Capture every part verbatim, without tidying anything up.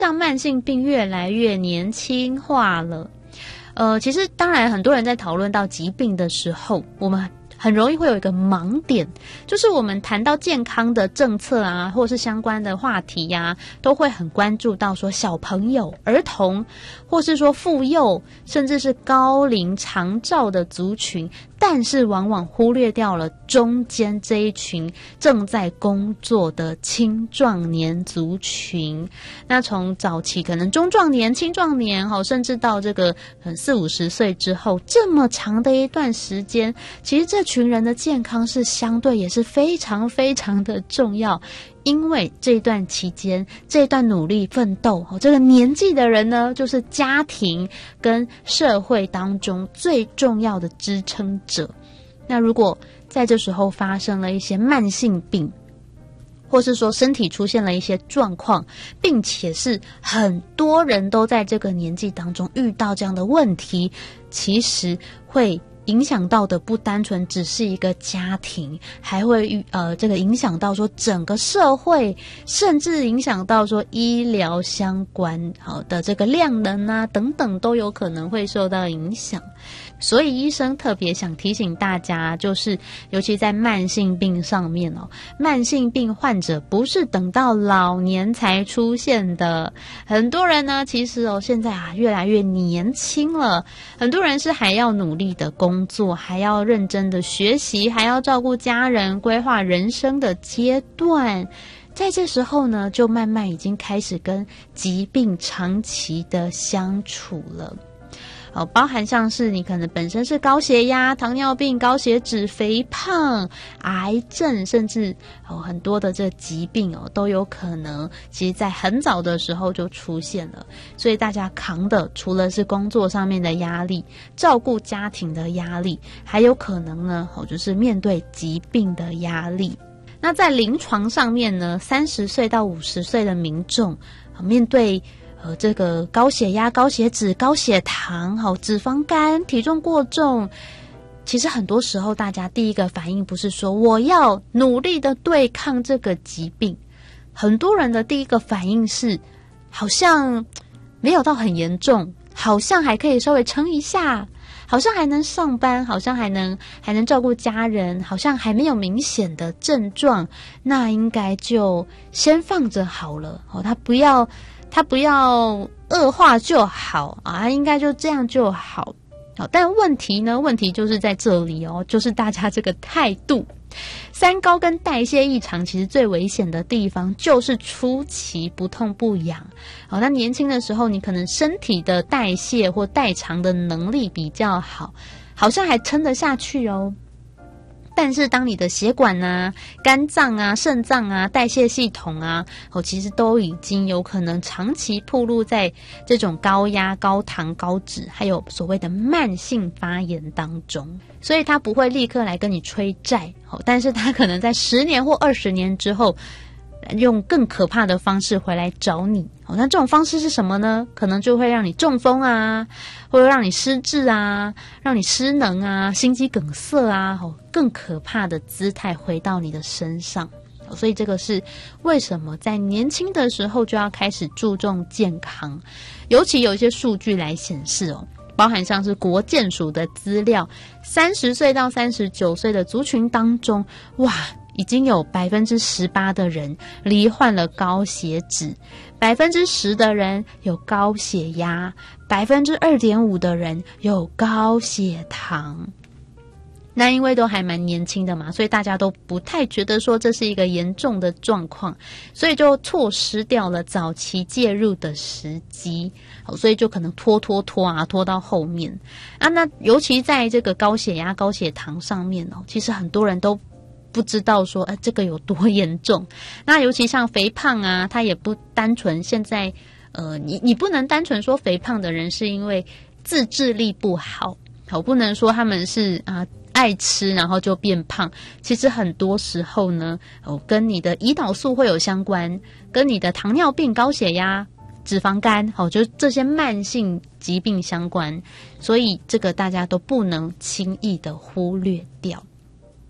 让慢性病越来越年轻化了。呃，其实当然很多人在讨论到疾病的时候，我们很容易会有一个盲点，就是我们谈到健康的政策啊，或是相关的话题呀、啊，都会很关注到说小朋友、儿童，或是说妇幼，甚至是高龄长照的族群，但是往往忽略掉了中间这一群正在工作的青壮年族群。那从早期可能中壮年、青壮年，甚至到这个四五十岁之后，这么长的一段时间，其实这群人的健康是相对也是非常非常的重要。因为这段期间，这段努力奋斗，这个年纪的人呢，就是家庭跟社会当中最重要的支撑者。那如果在这时候发生了一些慢性病，或是说身体出现了一些状况，并且是很多人都在这个年纪当中遇到这样的问题，其实会影响到的不单纯只是一个家庭，还会呃这个影响到说整个社会，甚至影响到说医疗相关好的这个量能啊等等都有可能会受到影响。所以医生特别想提醒大家，就是尤其在慢性病上面哦，慢性病患者不是等到老年才出现的。很多人呢，其实哦现在啊越来越年轻了，很多人是还要努力的工作，还要认真的学习，还要照顾家人，规划人生的阶段。在这时候呢，就慢慢已经开始跟疾病长期的相处了。哦，包含像是你可能本身是高血压、糖尿病、高血脂、肥胖、癌症，甚至哦很多的这疾病哦都有可能，其实在很早的时候就出现了。所以大家扛的除了是工作上面的压力、照顾家庭的压力，还有可能呢，哦就是面对疾病的压力。那在临床上面呢，三十岁到五十岁的民众，哦面对呃，这个高血压、高血脂、高血糖、好脂肪肝、体重过重，其实很多时候大家第一个反应不是说我要努力的对抗这个疾病，很多人的第一个反应是好像没有到很严重，好像还可以稍微撑一下，好像还能上班，好像还能还能照顾家人，好像还没有明显的症状，那应该就先放着好了哦，他不要他不要恶化就好啊，应该就这样就好。好，但问题呢？问题就是在这里哦，就是大家这个态度。三高跟代谢异常，其实最危险的地方就是初期不痛不痒。好，那年轻的时候，你可能身体的代谢或代偿的能力比较好，好像还撑得下去哦。但是当你的血管啊、肝脏啊、肾脏啊、代谢系统啊，哦，其实都已经有可能长期暴露在这种高压、高糖、高脂，还有所谓的慢性发炎当中。所以它不会立刻来跟你催债，哦，但是它可能在十年或二十年之后，用更可怕的方式回来找你。哦，那这种方式是什么呢？可能就会让你中风啊，或者让你失智啊，让你失能啊，心肌梗塞啊，哦，更可怕的姿态回到你的身上。哦，所以这个是为什么在年轻的时候就要开始注重健康。尤其有一些数据来显示哦，包含像是国健署的资料，三十岁到三十九岁的族群当中，哇，已经有百分之十八的人罹患了高血脂，百分之十的人有高血压，百分之二点五的人有高血糖。那因为都还蛮年轻的嘛，所以大家都不太觉得说这是一个严重的状况，所以就错失掉了早期介入的时机，所以就可能拖拖拖啊，拖到后面啊。那尤其在这个高血压、高血糖上面哦，其实很多人都不知道说，呃，这个有多严重。那尤其像肥胖啊，它也不单纯现在，呃，你你不能单纯说肥胖的人是因为自制力不好，我不能说他们是啊。爱吃然后就变胖，其实很多时候呢，哦，跟你的胰岛素会有相关，跟你的糖尿病、高血压、脂肪肝，哦，就这些慢性疾病相关，所以这个大家都不能轻易的忽略掉。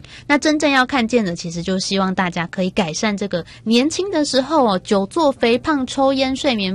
那真正要看见的，其实就希望大家可以改善这个年轻的时候哦，久坐、肥胖、抽烟、睡眠